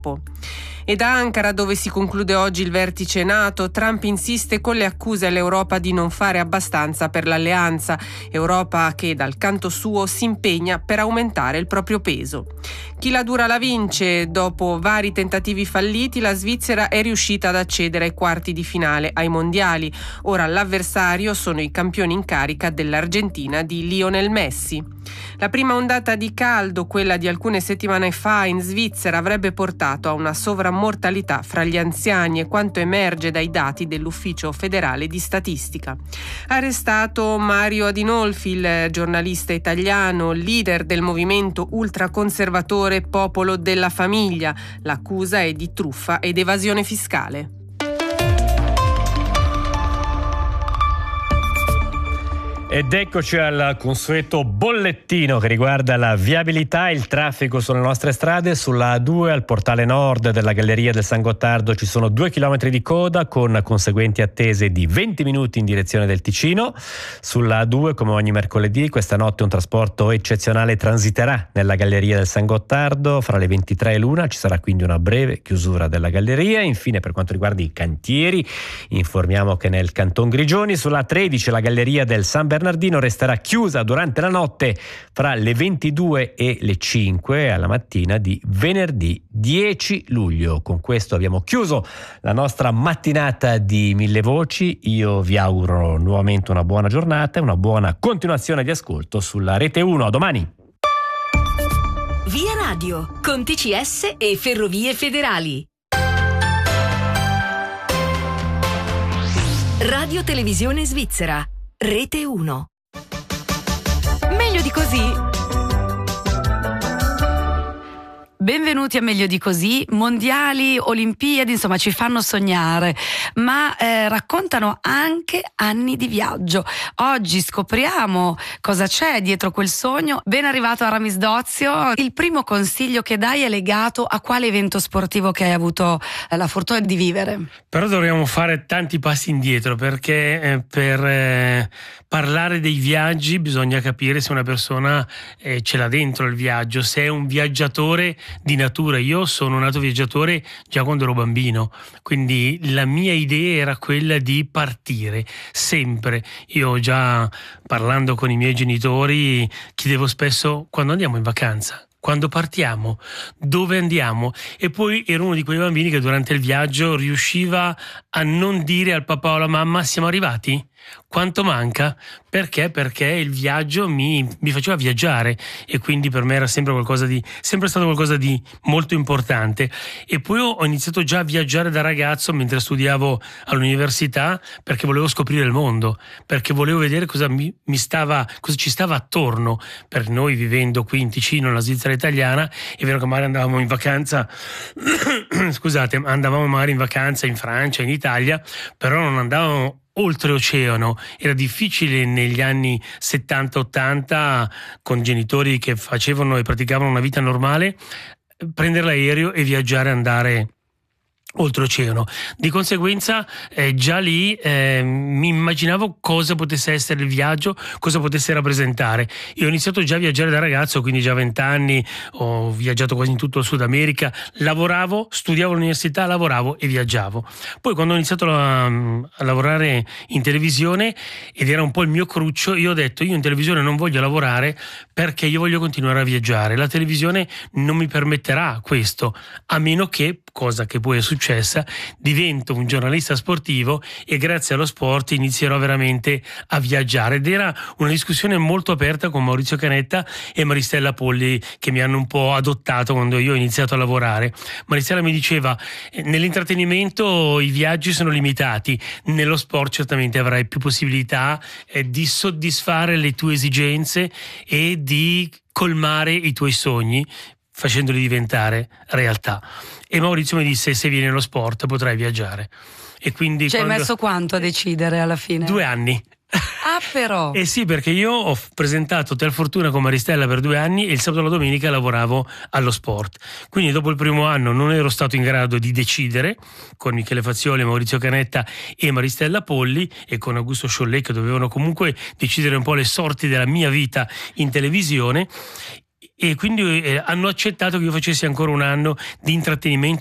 E da Ankara, dove si conclude oggi il vertice NATO, Trump insiste con le accuse all'Europa di non fare abbastanza per l'alleanza, Europa che dal canto suo si impegna per aumentare il proprio peso. Chi la dura la vince. Dopo vari tentativi falliti, la Svizzera è riuscita ad accedere ai quarti di finale ai mondiali. Ora l'avversario sono i campioni in carica dell'Argentina di Lionel Messi. La prima ondata di caldo, quella di alcune settimane fa in Svizzera, avrebbe portato a una sovrammortalità fra gli anziani, e quanto emerge dai dati dell'Ufficio federale di statistica. Arrestato Mario Adinolfi, il giornalista italiano, leader del movimento ultraconservatore Popolo della Famiglia. L'accusa è di truffa ed evasione fiscale. Ed eccoci al consueto bollettino che riguarda la viabilità e il traffico sulle nostre strade. Sulla A2 al portale nord della Galleria del San Gottardo ci sono 2 chilometri di coda con conseguenti attese di 20 minuti in direzione del Ticino. Sulla A2, come ogni mercoledì, questa notte un trasporto eccezionale transiterà nella Galleria del San Gottardo fra le 23 e l'1. Ci sarà quindi una breve chiusura della galleria. Infine, per quanto riguarda i cantieri, informiamo che nel Canton Grigioni sulla A13 la Galleria del San Bernardino resterà chiusa durante la notte fra le 22 e le 5 alla mattina di venerdì 10 luglio. Con questo abbiamo chiuso la nostra mattinata di Mille Voci. Io vi auguro nuovamente una buona giornata e una buona continuazione di ascolto sulla Rete 1. A domani. Via Radio con TCS e Ferrovie Federali. Radio Televisione Svizzera. Rete 1. Meglio di così. Benvenuti a Meglio di così. Mondiali, Olimpiadi, insomma ci fanno sognare, ma raccontano anche anni di viaggio. Oggi scopriamo cosa c'è dietro quel sogno. Ben arrivato Aramis Dozio. Il primo consiglio che dai è legato a quale evento sportivo che hai avuto la fortuna di vivere. Però dovremmo fare tanti passi indietro, perché per parlare dei viaggi bisogna capire se una persona ce l'ha dentro il viaggio, se è un viaggiatore di natura. Io sono nato viaggiatore già quando ero bambino, quindi la mia idea era quella di partire sempre. Io già parlando con i miei genitori chiedevo spesso: quando andiamo in vacanza? Quando partiamo? Dove andiamo? E poi ero uno di quei bambini che durante il viaggio riusciva a non dire al papà o alla mamma: siamo arrivati? Quanto manca? Perché? Perché il viaggio mi faceva viaggiare, e quindi per me era sempre stato qualcosa di molto importante. E poi ho iniziato già a viaggiare da ragazzo mentre studiavo all'università, perché volevo scoprire il mondo, perché volevo vedere cosa ci stava attorno. Per noi, vivendo qui in Ticino, nella Svizzera italiana, è vero che magari andavamo in vacanza andavamo magari in vacanza in Francia, in Italia, però non andavamo oltreoceano. Era difficile negli anni 70-80, con genitori che facevano e praticavano una vita normale, prendere l'aereo e viaggiare, andare oltreoceano. Di conseguenza già lì mi immaginavo cosa potesse essere il viaggio, cosa potesse rappresentare. Io ho iniziato già a viaggiare da ragazzo, quindi già 20 anni, ho viaggiato quasi in tutto il Sud America, lavoravo, studiavo all'università, lavoravo e viaggiavo. Poi quando ho iniziato a lavorare in televisione, ed era un po' il mio cruccio, io ho detto: io in televisione non voglio lavorare perché io voglio continuare a viaggiare. La televisione non mi permetterà questo, a meno che, cosa che poi è successa, divento un giornalista sportivo e grazie allo sport inizierò veramente a viaggiare. Ed era una discussione molto aperta con Maurizio Canetta e Maristella Polli, che mi hanno un po' adottato quando io ho iniziato a lavorare. Maristella mi diceva: nell'intrattenimento i viaggi sono limitati, nello sport certamente avrai più possibilità di soddisfare le tue esigenze e di colmare i tuoi sogni, facendoli diventare realtà. E Maurizio mi disse: se vieni nello sport potrai viaggiare. E quindi ci hai messo quanto a decidere alla fine? 2 anni. Ah, però. Sì, perché io ho presentato Hotel Fortuna con Maristella per 2 anni e il sabato e la domenica lavoravo allo sport. Quindi dopo il primo anno non ero stato in grado di decidere, con Michele Fazioli, Maurizio Canetta e Maristella Polli e con Augusto Sciollè, che dovevano comunque decidere un po' le sorti della mia vita in televisione. e quindi hanno accettato che io facessi ancora un anno di intrattenimento